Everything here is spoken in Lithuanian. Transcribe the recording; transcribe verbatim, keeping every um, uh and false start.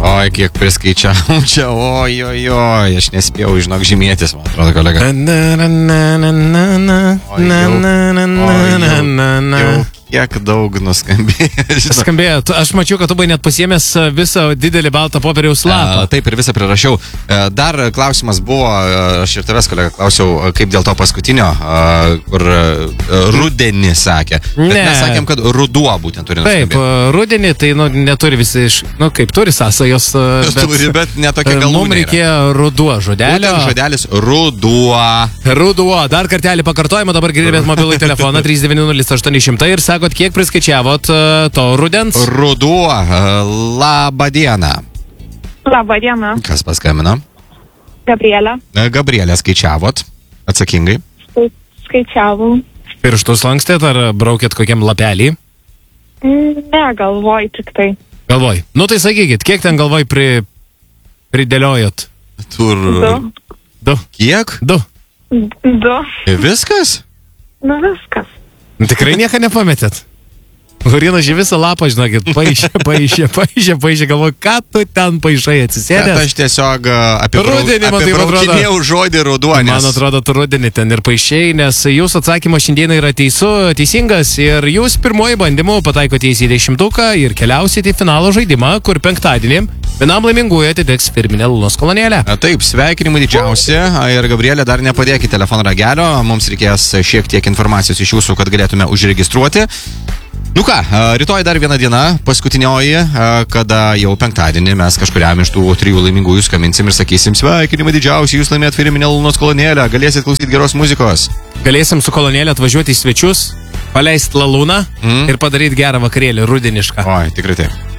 Oi, kiek priskaičiau čia, oi, oi, oi, aš nespėjau, žinok, žymėtis, man atrodo, kolega. Na, na, na, na, na, Oi, na, jau, na, na, na, oi, na, jau, na, na. jau kiek daug nuskambėjo. žinok. Skambėjo, Tu- aš mačiau, kad tu buvai net pasiėmęs e, visą didelį baltą popieriaus lapą. A, Taip ir visą prirašiau. E, Dar klausimas buvo, e, aš ir tavęs, kolega, klausiau, e, kaip dėl to paskutinio, e, kur e, rudenį sakė. Bet Ne. mes sakėm, kad ruduo būtent turi Taip, nuskambėti. e, rudenį tai nu, neturi visi iš... Nu, kaip turi sąsajos, e, Turi, bet ne tokia e, galūnė Mums yra. reikėjo ruduo žodelio. Būtent žodelis ruduo. Ruduo, dar kartelį pakartojimą, dabar girdėt mobilų telefoną trys devyni nulis aštuoni šimtai ir sakot, kiek priskaičiavot e, to rudens? Ruduo. E, Labą dieną. Labą dieną, Kas paskambino? Gabrielė. E, Gabrielė, skaičiavot atsakingai. Skai- Skaičiavom. Pirštus lankstėt ar braukėt kokiam lapelį? Ne, galvoj tik tai. Galvoj. Nu tai sakykit, kiek ten galvoj pri, pridėliojot? Tur. Du. Du. Kiek? Du. Du. Viskas? Nu viskas. Nu, tikrai nieko nepametėt? Hurina žį visą lapą, žinokit, paaišė, paaišė, paaišė, paaišė, galvoju, ką tu ten paaišai Bet atsisėdęs? aš tiesiog e, apibrau- Rudenį, man taip atrodo. apibraukinėjau žodį ruduo, nes... Man atrodo, tu rudenį ten ir paaišėjai, nes jūsų atsakymas šiandieną yra teisu, teisingas ir jūs pirmoji bandymu pataikote į dešimtuką ir keliausite į finalo žaidimą, kur penktadienį vienam laimingųjų atiteks firminė Lunos kolonėlė. A, Taip, sveikinimai didžiausi A, ir Gabrielė, dar nepadėkite telefono ragelio, mums reikės šiek tiek informacijos iš jūsų, kad galėtume užregistruoti. Nu ką, a, rytoj dar viena diena, paskutinioji, a, kada jau penktadienį mes kažkuriam iš tų trijų laimingųjų skambinsim ir sakysim sveikinimai didžiausi, jūs laimėt firminę Lunos kolonėlę, galėsit klausyti geros muzikos. Galėsim su kolonėlė atvažiuoti į svečius, paleisti lalūną Mm. ir padaryti gerą vakarėlį rudenišką. Oi, tikrai taip.